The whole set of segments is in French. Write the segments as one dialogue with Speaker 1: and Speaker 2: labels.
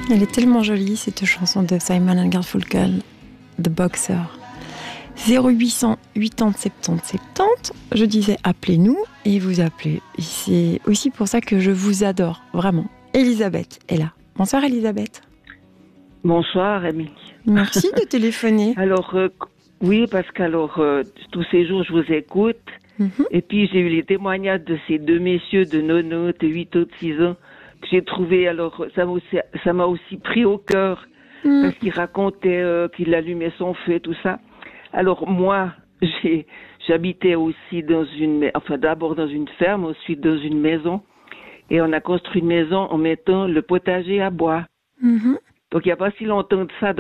Speaker 1: Elle est tellement jolie, cette chanson de Simon & Garfunkel, The Boxer. 0800 80 70 70. Je disais appelez-nous et vous appelez. Et c'est aussi pour ça que je vous adore, vraiment. Elisabeth est là. Bonsoir Elisabeth.
Speaker 2: Bonsoir Rémi.
Speaker 1: Merci de téléphoner.
Speaker 2: Alors, oui, parce qu'alors, tous ces jours, je vous écoute. Et puis, j'ai eu les témoignages de ces deux messieurs de 90, 8 autres, 6 ans, que j'ai trouvé, alors, ça m'a aussi pris au cœur, parce qu'ils racontaient qu'il allumait son feu et tout ça. Alors, moi, j'habitais aussi d'abord dans une ferme, ensuite dans une maison, et on a construit une maison en mettant le potager à bois. Donc, il n'y a pas si longtemps de ça,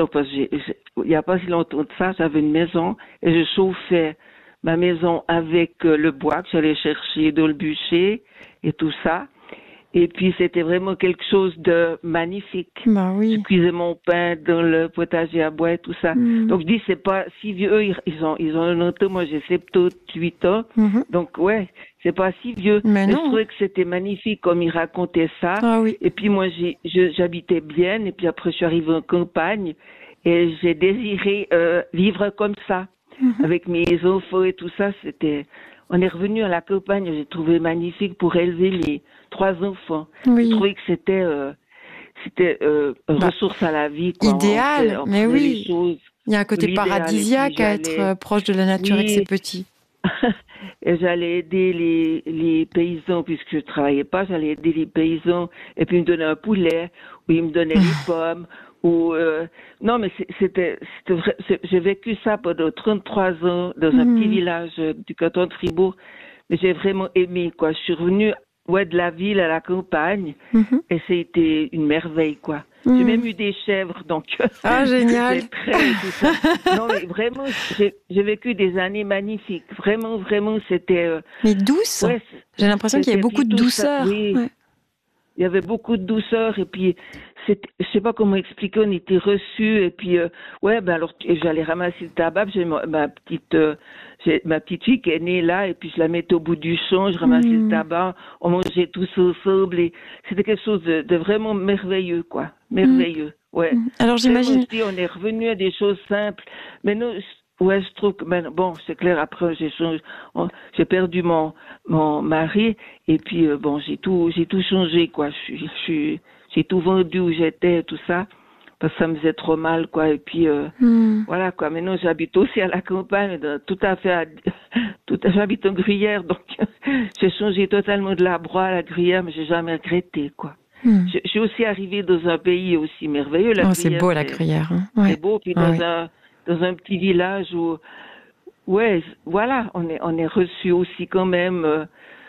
Speaker 2: j'avais une maison et je chauffais ma maison avec le bois que j'allais chercher dans le bûcher et tout ça. Et puis, c'était vraiment quelque chose de magnifique.
Speaker 1: Bah oui.
Speaker 2: Je cuisais mon pain dans le potager à bois et tout ça. Donc, je dis, c'est pas si vieux. Eux, ils ont 90 ans, moi, j'ai 78 ans. Donc, ouais, c'est pas si vieux.
Speaker 1: Mais
Speaker 2: je
Speaker 1: non.
Speaker 2: trouvais que c'était magnifique comme ils racontaient ça.
Speaker 1: Ah oui.
Speaker 2: Et puis, moi, j'habitais bien. Et puis, après, je suis arrivée en campagne. Et j'ai désiré vivre comme ça. Avec mes enfants et tout ça, on est revenu à la campagne, j'ai trouvé magnifique pour élever les 3 enfants.
Speaker 1: Oui.
Speaker 2: J'ai trouvé que c'était ressource à la vie, quoi.
Speaker 1: Idéal, mais oui. Il y a un côté
Speaker 2: L'idéal,
Speaker 1: paradisiaque à être proche de la nature avec ses petits.
Speaker 2: Et j'allais aider les paysans, puisque je travaillais pas, j'allais aider les paysans, et puis ils me donnaient un poulet, ou ils me donnaient des pommes, non, mais c'était vrai. J'ai vécu ça pendant 33 ans dans un petit village du canton de Fribourg, mais j'ai vraiment aimé, quoi. Je suis revenue, de la ville à la campagne, et c'était une merveille, quoi. J'ai même eu des chèvres, donc.
Speaker 1: Ah, génial.
Speaker 2: Tout ça. Non, mais vraiment, j'ai vécu des années magnifiques. Vraiment, vraiment, c'était.
Speaker 1: Mais douce. Ouais, j'ai l'impression qu'il y a beaucoup de douceur.
Speaker 2: Oui. Ouais. Il y avait beaucoup de douceur, et puis, je sais pas comment expliquer, on était reçus, et puis, alors, j'allais ramasser le tabac, j'ai ma petite fille qui est née là, et puis je la mettais au bout du champ, je ramassais le tabac, on mangeait tous ensemble, et c'était quelque chose de vraiment merveilleux, quoi. Merveilleux, ouais.
Speaker 1: Alors, j'imagine.
Speaker 2: On est revenu à des choses simples, mais non, je trouve que, c'est clair, après, j'ai perdu mon mari, et puis, j'ai tout changé, quoi. J'ai tout vendu où j'étais, tout ça, parce que ça me faisait trop mal, quoi. Et puis, voilà, quoi. Maintenant, j'habite aussi à la campagne, j'habite en Gruyère, donc j'ai changé totalement de la broie à la Gruyère, mais j'ai jamais regretté, quoi. Je suis aussi arrivée dans un pays aussi merveilleux.
Speaker 1: C'est beau, la Gruyère. Hein.
Speaker 2: C'est beau, puis dans un petit village où, voilà, on est reçu aussi quand même,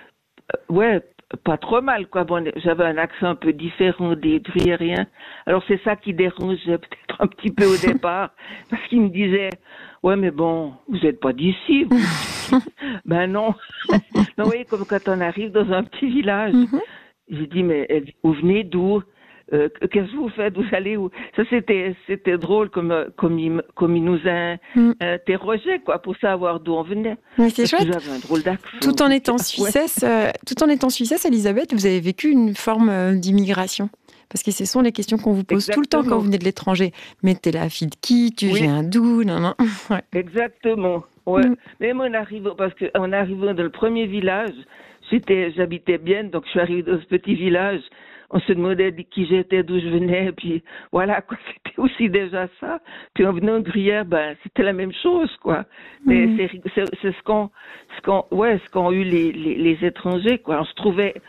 Speaker 2: pas trop mal, quoi. Bon, j'avais un accent un peu différent des Gruyériens. Alors, c'est ça qui dérangeait peut-être un petit peu au départ, parce qu'ils me disaient, mais bon, vous n'êtes pas d'ici, vous. Ben non. Non, oui, comme quand on arrive dans un petit village. J'ai dit, mais vous venez d'où? Qu'est-ce que vous faites? Vous allez où? Ça, c'était drôle comme il nous a interrogé, quoi, pour savoir d'où on venait.
Speaker 1: Mais c'est chouette.
Speaker 2: J'avais un drôle d'accent.
Speaker 1: Tout en étant Suissesse, Elisabeth, vous avez vécu une forme d'immigration. Parce que ce sont les questions qu'on vous pose tout le temps quand vous venez de l'étranger. Mais t'es la fille de qui? Tu viens d'où? Non. Ouais.
Speaker 2: Exactement. Ouais. Même en arrivant dans le premier village, j'habitais bien, donc je suis arrivée dans ce petit village. On se demandait qui j'étais, d'où je venais, puis voilà, quoi. C'était aussi déjà ça. Puis en venant de Gruyère, c'était la même chose, quoi. Mais c'est ce qu'ont eu les étrangers, quoi. On se trouvait